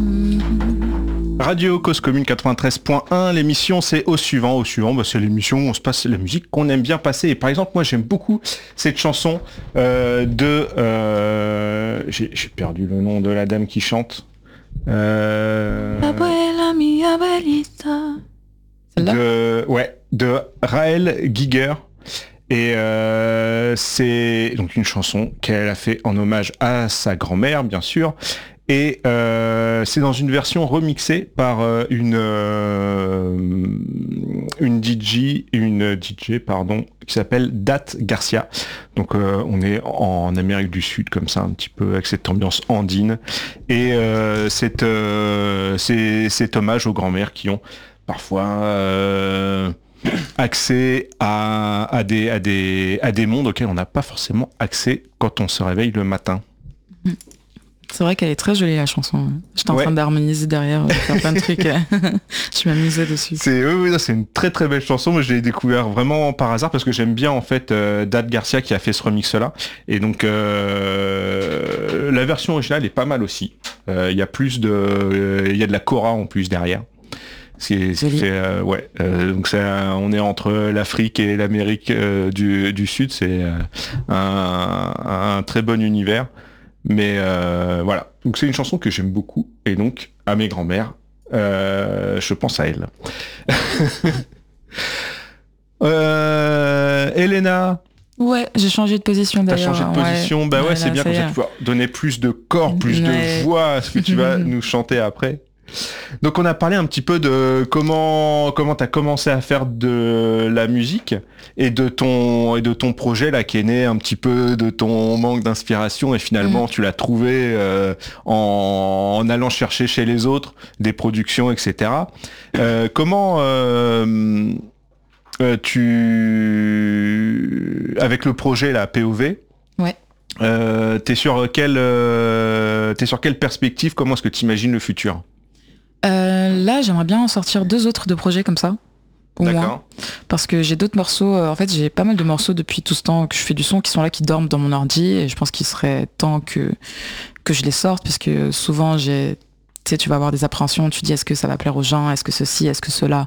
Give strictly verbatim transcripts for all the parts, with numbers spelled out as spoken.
Radio Cause Commune quatre-vingt-treize point un, l'émission c'est Au Suivant. Au Suivant, bah, c'est l'émission où on se passe la musique qu'on aime bien passer. Et par exemple, moi j'aime beaucoup cette chanson euh, de... Euh, j'ai, j'ai perdu le nom de la dame qui chante. Euh, Abuela, mi abuelita. Celle-là de, ouais, de Raël Giger. Et euh, c'est donc une chanson qu'elle a fait en hommage à sa grand-mère, bien sûr. Et euh, c'est dans une version remixée par euh, une euh, une D J, une D J pardon, qui s'appelle Dat Garcia. Donc euh, on est en Amérique du Sud comme ça, un petit peu avec cette ambiance andine. Et euh, c'est euh, c'est cet hommage aux grand-mères qui ont parfois euh, accès à, à des à des à des mondes auxquels on n'a pas forcément accès quand on se réveille le matin. Mmh. C'est vrai qu'elle est très jolie la chanson. J'étais en ouais. train d'harmoniser derrière, de faire plein de trucs. Je m'amusais dessus. C'est, oui, oui, c'est une très très belle chanson. Moi, je l'ai découvert vraiment par hasard parce que j'aime bien en fait euh, Dat Garcia qui a fait ce remix-là. Et donc euh, la version originale est pas mal aussi. Il euh, y a plus de, il euh, y a de la kora en plus derrière. C'est, c'est, euh, ouais. Euh, donc c'est, on est entre l'Afrique et l'Amérique euh, du, du Sud. C'est euh, un, un très bon univers. Mais euh, voilà, donc c'est une chanson que j'aime beaucoup, et donc à mes grands-mères, euh, je pense à elle. euh, Elena. Ouais, j'ai changé de position d'ailleurs. T'as changé de position, ouais. bah ouais, ouais là, c'est bien comme ça tu vas donner plus de corps, plus ouais. de voix à ce que tu vas nous chanter après. Donc on a parlé un petit peu de comment comment t'as commencé à faire de la musique et de ton et de ton projet là qui est né un petit peu de ton manque d'inspiration et finalement mmh. tu l'as trouvé euh, en, en allant chercher chez les autres des productions et cetera. Euh, comment euh, euh, tu avec le projet là P O V. Ouais. Euh, t'es sur quelle euh, t'es sur quelle perspective? Comment est-ce que tu imagines le futur? Euh, là, j'aimerais bien en sortir deux autres de projets comme ça, au D'accord. moins. Parce que j'ai d'autres morceaux. Euh, en fait, j'ai pas mal de morceaux depuis tout ce temps que je fais du son qui sont là, qui dorment dans mon ordi. Et je pense qu'il serait temps que que je les sorte, parce que souvent, j'ai, tu sais, tu vas avoir des appréhensions. Tu dis, est-ce que ça va plaire aux gens? Est-ce que ceci? Est-ce que cela?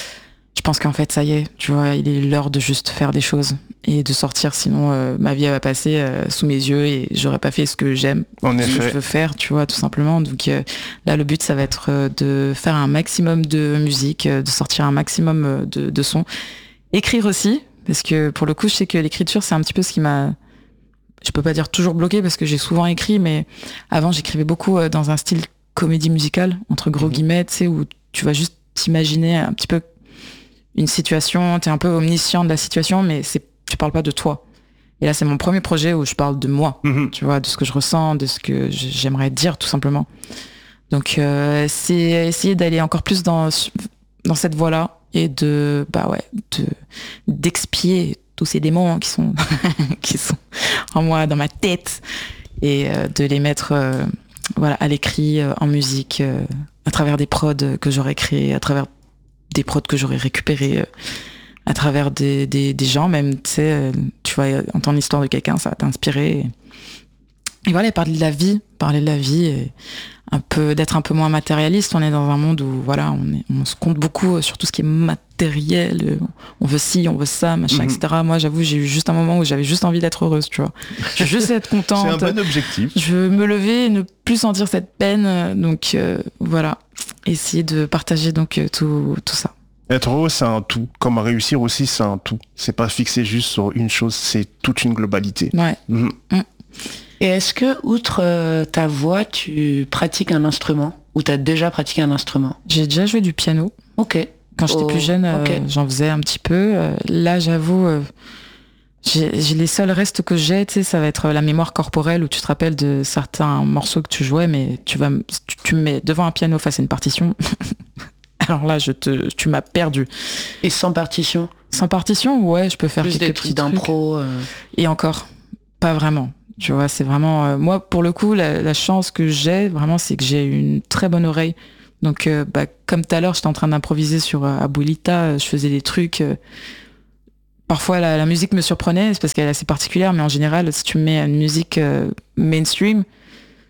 Je pense qu'en fait, ça y est, tu vois, il est l'heure de juste faire des choses et de sortir, sinon euh, ma vie elle va passer euh, sous mes yeux et j'aurais pas fait ce que j'aime, en ce effet. que je veux faire, tu vois, tout simplement. Donc euh, là, le but, ça va être euh, de faire un maximum de musique, euh, de sortir un maximum euh, de, de sons, écrire aussi, parce que pour le coup, je sais que l'écriture, c'est un petit peu ce qui m'a, je peux pas dire toujours bloqué, parce que j'ai souvent écrit, mais avant, j'écrivais beaucoup euh, dans un style comédie musicale, entre gros mmh. guillemets, tu sais, où tu vas juste t'imaginer un petit peu une situation, t'es un peu omniscient de la situation, mais c'est, tu parles pas de toi. Et là, c'est mon premier projet où je parle de moi, mmh. tu vois, de ce que je ressens, de ce que j'aimerais dire, tout simplement. Donc, euh, c'est essayer d'aller encore plus dans, dans cette voie-là et de, bah ouais, de, d'expier tous ces démons qui sont, qui sont en moi, dans ma tête, et euh, de les mettre, euh, voilà, à l'écrit, euh, en musique, euh, à travers des prods que j'aurais créés, à travers des prods que j'aurais récupérés euh, à travers des, des, des gens, même, tu sais, euh, tu vas entendre l'histoire de quelqu'un, ça va t'inspirer. Et, et voilà, parler de la vie, parler de la vie, et un peu, d'être un peu moins matérialiste. On est dans un monde où, voilà, on, est, on se compte beaucoup sur tout ce qui est matériel. On veut ci, on veut ça, machin, mm-hmm. et cetera. Moi, j'avoue, j'ai eu juste un moment où j'avais juste envie d'être heureuse, tu vois. Je veux juste être contente. C'est un bon objectif. Je veux me lever et ne plus sentir cette peine. Donc, euh, voilà. Essayer de partager donc euh, tout, tout ça. Être heureux, c'est un tout. Comme réussir aussi, c'est un tout. C'est pas fixé juste sur une chose, c'est toute une globalité. Ouais. Mmh. Mmh. Et est-ce que, outre euh, ta voix, tu pratiques un instrument? Ou t'as déjà pratiqué un instrument? J'ai déjà joué du piano. Ok. Quand j'étais oh, plus jeune, euh, okay. j'en faisais un petit peu. Euh, là, j'avoue, euh, j'ai, j'ai les seuls restes que j'ai, tu sais, ça va être la mémoire corporelle où tu te rappelles de certains morceaux que tu jouais, mais tu vas, tu, tu me mets devant un piano face à une partition. Alors là, je te, tu m'as perdu. Et sans partition? Sans partition, ouais, je peux faire plus quelques des trucs d'impro. Euh... Et encore, pas vraiment. Tu vois, c'est vraiment euh, moi pour le coup la, la chance que j'ai vraiment, c'est que j'ai une très bonne oreille. Donc, euh, bah, comme tout à l'heure, j'étais en train d'improviser sur euh, Abuelita, euh, je faisais des trucs. Euh, parfois, la, la musique me surprenait, c'est parce qu'elle est assez particulière, mais en général, si tu mets une musique euh, mainstream,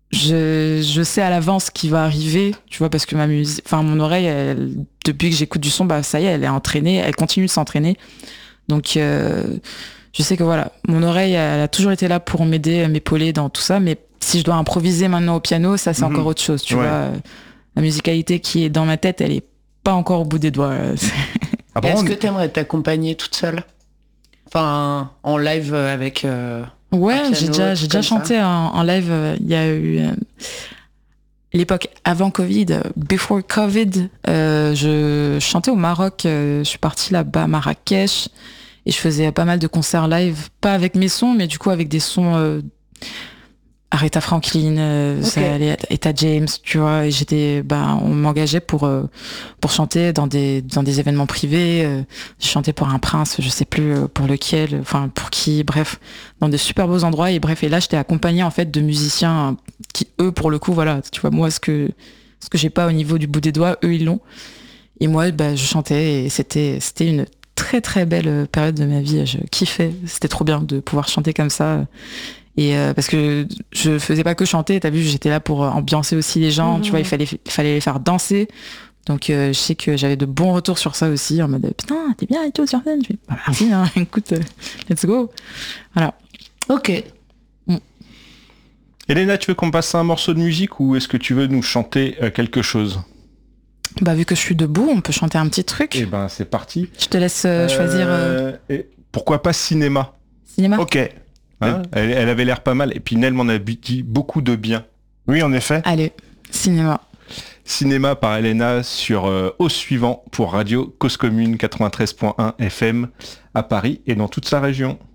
je, je sais à l'avance ce qui va arriver, tu vois, parce que ma musique, enfin mon oreille, elle, depuis que j'écoute du son, bah ça y est, elle est entraînée, elle continue de s'entraîner. Donc euh, je sais que voilà, mon oreille, elle a toujours été là pour m'aider, m'épauler dans tout ça, mais si je dois improviser maintenant au piano, ça c'est mm-hmm. encore autre chose, tu ouais. vois. La musicalité qui est dans ma tête, elle est pas encore au bout des doigts. Ah bon, est-ce que t'aimerais t'accompagner toute seule? Enfin, en live avec... Euh... Ouais, j'ai déjà, j'ai déjà chanté en, en live. Il y a eu euh, l'époque avant Covid, before Covid. Euh, je chantais au Maroc. Euh, je suis partie là-bas à Marrakech et je faisais pas mal de concerts live, pas avec mes sons, mais du coup avec des sons euh, Aretha Franklin, euh, okay. Etta James, tu vois. Et j'étais, bah, on m'engageait pour euh, pour chanter dans des dans des événements privés. Euh, j'ai chanté pour un prince, je sais plus pour lequel, enfin pour qui, bref, dans des super beaux endroits. Et bref, et là, j'étais accompagnée en fait de musiciens qui, eux, pour le coup, voilà, tu vois, moi, ce que ce que j'ai pas au niveau du bout des doigts, eux, ils l'ont. Et moi, bah, je chantais et c'était c'était une très très belle période de ma vie. Je kiffais, c'était trop bien de pouvoir chanter comme ça. Et euh, parce que je faisais pas que chanter, t'as vu, j'étais là pour ambiancer aussi les gens, mmh. tu vois, il fallait, il fallait les faire danser. Donc euh, je sais que j'avais de bons retours sur ça aussi, en mode putain, t'es bien et tout sur scène. Je fais, bah, merci, hein, écoute, euh, let's go. Voilà. Ok. Mm. Elena, tu veux qu'on passe à un morceau de musique ou est-ce que tu veux nous chanter euh, quelque chose? Bah vu que je suis debout, on peut chanter un petit truc. Eh ben c'est parti. Je te laisse euh, choisir. Euh... Et pourquoi pas cinéma? Cinéma. Ok. Hein, elle, elle avait l'air pas mal. Et puis Nel m'en a dit beaucoup de bien. Oui, en effet. Allez, cinéma. Cinéma par Elena sur euh, Au Suivant pour Radio Cause Commune quatre-vingt-treize point un F M à Paris et dans toute sa région.